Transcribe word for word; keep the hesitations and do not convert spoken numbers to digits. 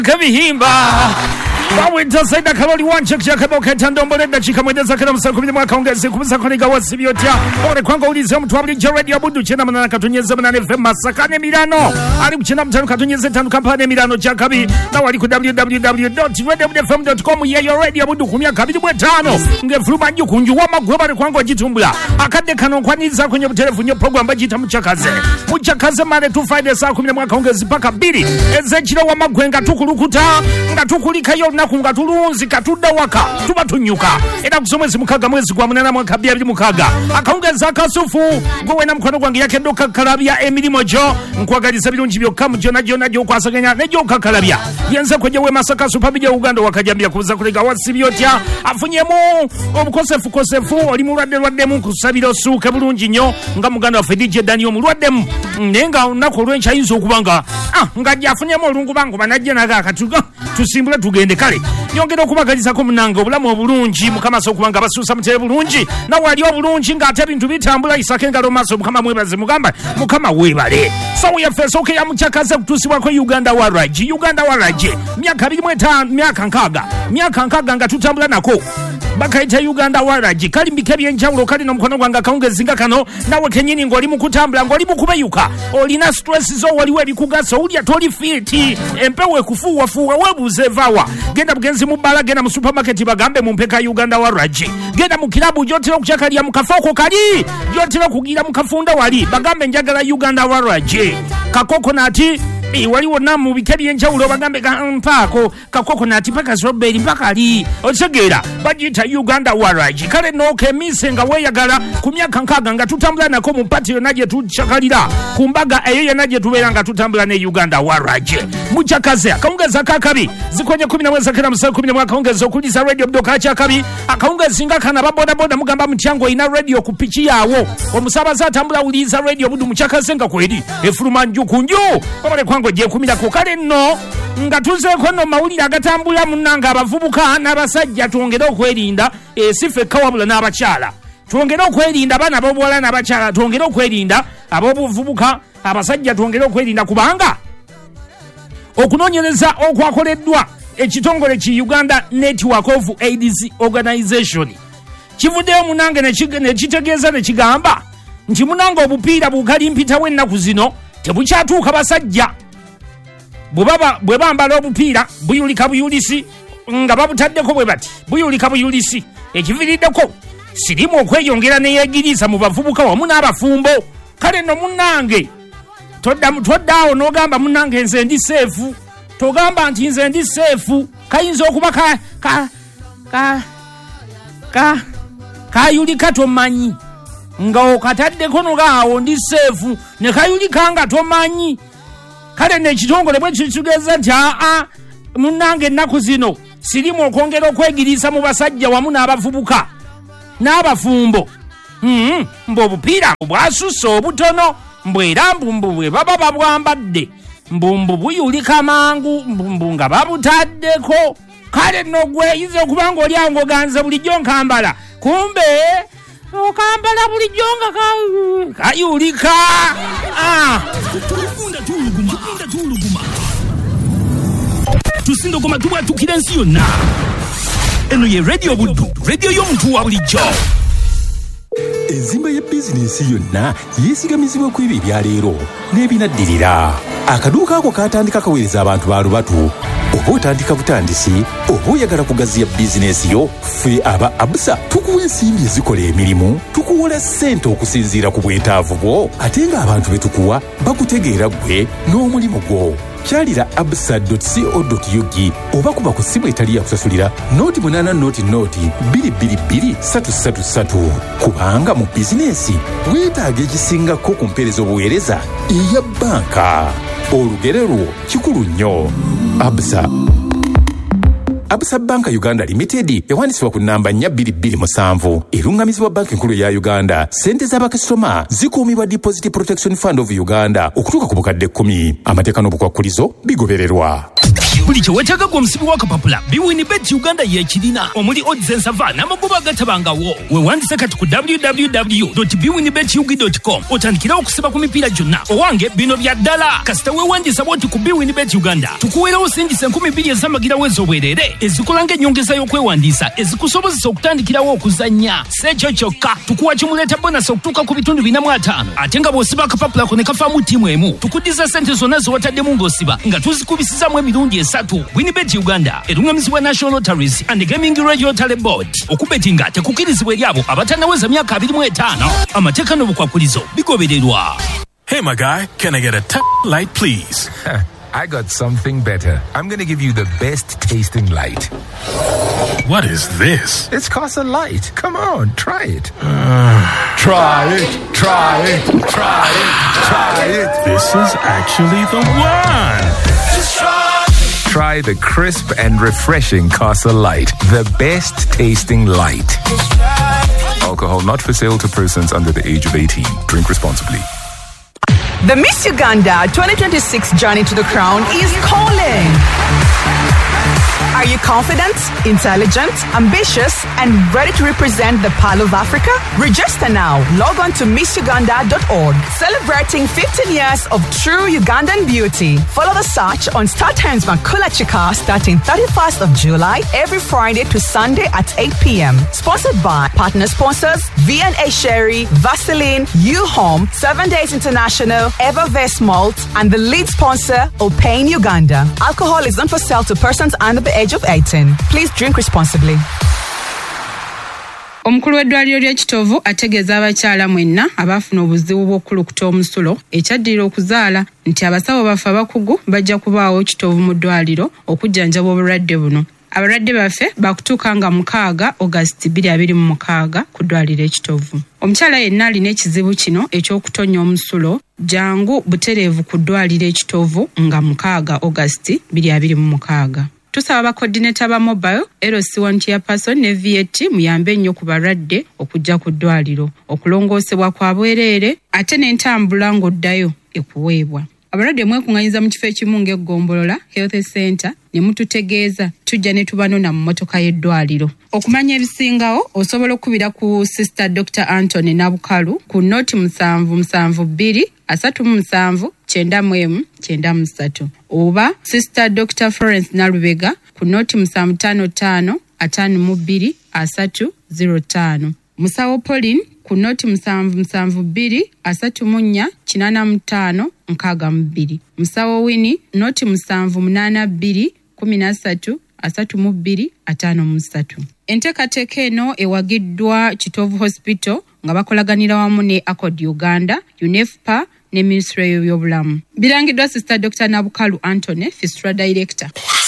Kabihimba Wawita Saida Kaloli Wancha Kakaboka Tandombole Dakika Mwedeza Kana Msakumi Mwaka Ongezi Kumisa Koniga Wasibiotia Ore Kwango Ulizi Mtuwabili Radio Budu Chena Manana Katunyeze Manana F M Masakane Milano Ali Mchena Mtanu Katunyeze Tanu Kampane Milano Chakabi Na waliku w w w dot radio f m dot com Yeyo Radio Budu Kumia Kabili Mwetano Nge Fluma Nyu Kunju Wama Gwebari Kwango Jitumbula Akade Kano Kwaniza Kwenye Telefu Nye Program Bajita Mchakaze Mchakaze Mane Tufaide Saa Kumina Mwaka Ongezi Paka Bili Ezechila Wama Gwenga Tukulukuta Nga Tukulika Yo Nakunga Tulunzi Katuda Waka Tuba Tunyuka Eda Kusomezi Mukaga Mwezi Kwa Mnana Mwaka Bia Mukaga Akaungeza Kasufu Gwe na Mkwano Kwangi Yake Doka Kalabia Emili Mojo Mkwagadi Sabili Unjibio Kamu Jona Jona Jo Kwa Saganya Nejoka Kalabia Yenza Kwenye We Masaka Supabija Uganda Wakajambia Kuza Kuliga Wasibiotia Afunye Mu Obukosefu Kosefu Olimurade Rwademu Kusabilo Su Kabulunji Nyo Nga Muganda wa Fedije Daniel Murwademu Nenga Unako Rwencha Inzo Kubanga Ah Nga Jafunye Mu Rungu Bangu Manajia Naga Katuga Tusimbula Tugende Kale Nyongera Okubagalisa ko munango obulamu obulungi mukama so kubanga basusa mutebe bulungi na wali obulungi ngate bintu bitambula isakenga lomaso mukama mwebaze mugamba mukama webale so ya feso okay ya mchakaze kutusibwa ko Uganda Waraji Uganda Waraji myaka biri mweta myaka nkaga myaka nkaga nga tutambula nako bakaita Uganda Waraji kali mbikebi enjawulo kali no mukono gwanga kaungezinga kano nawe kenyini ngoli mukutambula ngoli mukubeyuka olina stress zo wali we bikugaso ulya toli fiti empewe kufuwa fuwa webuze vawa genda bugenzi mubala genda mu supermarket bagambe mu mpeka Uganda Waraji genda mu kilabu jotero kuchakalia mukafoko kali jotero kugira mukafunda wali bagambe njagala Uganda Waraji kakoko nati I wali wona mu bikali enjawulo bagambe mpako kakoko nati paka strawberry mpaka ali otegera bajita Uganda Waraji kale no kemise nga weyagala kumyaka nkaga nga tutambula nako mu party yonaje tuchakalira kumbaga eyo naje tubera nga tutambula ne Uganda Waraji muchakaze akaungeza kakabi zikonye kumi na mwezi kila msako kumi na mwaka ongeza okuliza radio mdoka acha kabi akaungeza ngakana baboda boda mugamba mchango ina radio kupichi yawo omusabaza tambula uliza radio budu muchakaze nga kwedi efuruma nju kunju babale kwango je kumira ko kale no ngatuze kono mawulira agatambula munanga abavubuka n'abasajja tuongera okwerinda esife kawabula n'abachala tuongera okwerinda bana bobola n'abachala tuongera okwerinda abobuvubuka abasajja tuongera okwerinda kubanga okunonyereza okwakoleddwa ekitongole ki Uganda Network of AIDS Organization kivuddeyo munange ne kitegeeza ne kigamba nti munange obupiira bukali mpita wennaku zino tebukyatuuka basajja bubaba bwe bambala obupiira buyulika buyulisi nga babutaddeko bwe bati buyulika buyulisi ekiviiriddeko sirimu okweyongera neyegiriisa mu bavubuka wamu n'abafumbo kale no munange toddawo n'ogamba munange nze ndi seefu togamba nti nze ndi seefu kayinza okuba ka ka ka ka kayulika tomanyi nga okataddeko nogaawo ndi seefu ne kayulika nga tomanyi kale n'ekitongole bwe kitugeza nti aa munange ennaku zino sirimu okwongera okwegiriisa mu basajja wamu n'abavubuka n'abafumbo mm mbo obupiira bwasusse obutono mbwera mbumbu bwe baba babwambadde mbumbu buyulika mangu mbumbu nga babutaddeko kale no gweyize okubanga oli awo ng'oganze bulijjo nkambala kumbe okambala bulijjo nga kayulika ah tusindogoma tubwatukira ensi yonna eno ye radio Buddu radio y'omuntu wa bulijjo enzimba ya bizinesi yonna yeesigamizibwa ku ebyo ebyaleero n'ebinaddirira akaduuka ako katandika kaweereza abantu ba lubatu oba otandika butandisi oba oyagala kugaziya bizinesi yo ffe aba Absa tukuwa ensimbi ezikola emirimu tukuwola ssente okusinziira ku bwetaavu bwo ate ng'abantu be tukuwa bakutegeera ggwe n'omulimu gwo kyalira absa dot co dot u g oba kuba ku ssimu etali ya kusasulira noti munana noti noti bbiri bbiri bbiri ssatu ssatu ssatu kubanga mu bizinesi weetaaga ekisingako ku mpeereza obuweereza eya bbanka olugero lwo kikulu nnyo Absa Absa Banka Uganda Limited ewanisibwa ku namba nnya bbiri bbiri musanvu erungamizibwa banka enkulu ya Uganda sente z'abakasitoma zikuumibwa Deposit Protection Fund of Uganda okutuuka ku bukadde kkumi amateeka n'obukwakkulizo bigobererwa. buli kyewetaaga gwe omusibi w'akapapula biwinibet uganda yeekirina omuli odds ensava n'amagoba agatabangawo weewandise kati ku w w w dot biwinibet u g dot com otandikira okusiba ku mipiira gyonna owange bino bya ddala kasita weewandisa bwoti ku biwinibet uganda tukuweerawo singisa enkumi bbiri ez'amagirawo ez'obwereere ezikola ng'ennyongeza y'okwewandiisa ezikusobozesa okutandikirawo okuzannya si ekyo kyokka tukuwa kimuleeta bonasi okutuuka ku bitundu bina mu ataano ate nga bw'osiba akapapula ko ne kafaamu ttiimu emu tukuddiza ssente zonna zewataddemu ng'osiba nga tuzikubisizaamu emirundi esatu. Winibet Uganda erungamizibwa National Lotteries and Gaming Regulatory Board. Okubetinga tekukirizibwa eri abo abatannaweza myaka abiri mu etaano. Amateeka n'obukwakulizo bigobererwa. Hey my guy, can I get a t- light please? I got something better. I'm going to give you the best tasting light. What is this? It's Casa Light. Come on, try it. Uh, try it, try it, try it, try it. This is actually the one. Just try. Try the crisp and refreshing Casa Light. The best tasting light. Alcohol not for sale to persons under the age of eighteen. Drink responsibly. The Miss Uganda twenty twenty-six journey to the crown is calling. Are you confident, intelligent, ambitious, and ready to represent the Pearl of Africa? Register now. Log on to miss uganda dot org. Celebrating fifteen years of true Ugandan beauty. Follow the search on Star Times Makula Chika starting thirty-first of July every Friday to Sunday at eight p.m. Sponsored by partner sponsors V and A Sherry, Vaseline, U-Home, Seven Days International, Evervest Malt, and the lead sponsor, Opain Uganda. Alcohol is not for sale to persons under the age of eighteen. Please drink responsibly. Omukulu w'eddwaliro ly'ekitovu ategeeza abakyala mwenna abaafuna obuzibu bw'okulukuta omusulo ekyaddira okuzaala nti abasawo baffe abakugu bajja kubaawo ekitovu mu ddwaliro okujjanjaba obulwadde buno. Abalwadde baffe bakutuuka nga mukaaga August bbiri abiri mu mukaaga ku ddwaliro ekitovu. Omukyala yenna alina ekizibu kino eky'okutonya omusulo jangu butereevu ku ddwaliro ekitovu nga mukaaga August bbiri abiri mu mukaaga. Tusaba ba coordinator ba mobile L C one chairperson ne V A T muyambe nnyo ku balwadde okujja ku ddwaliro okulongoosebwa kwa bwereere ate n'entambula ng'oddayo ekuweebwa. Abalwadde mwekuŋŋanyiza mu kifo ekimu ng'eggombolola Health Center ne mututegeeza tujja ne tubanona mu mmotoka y'eddwaliro. Okumanya ebisingawo osobola okubira ku Sister Doctor Anthony Nabukalu ku noti musanvu musanvu bbiri asatu mu musanvu kyenda mu emu kyenda mu ssatu oba Sister Doctor Florence Nalubega ku noti musanvu ttaano ttaano ataano mu bbiri asatu zero ttaano. Musawo Pauline ku noti musanvu musanvu bbiri asatu mu nnya kinaana mu ttaano nkaaga mu bbiri. Musawo Winnie noti musanvu munaana bbiri kumi na ssatu asatu mu bbiri ataano mu ssatu. Enteekateeka eno ewagiddwa Kitovu Hospital nga bakolaganira wamu ne Accord Uganda, UNEFPA ne Ministry y'ebyobulamu. Birangiddwa Sister Doctor Nabukalu Anthony, Fistula Director.